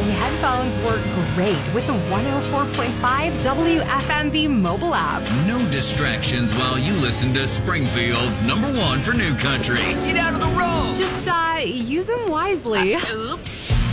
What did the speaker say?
Bluetooth-only headphones work great with the 104.5 WFMV mobile app. No distractions while you listen to Springfield's #1 for new country. Get out of the road. Just, use them wisely. Oops.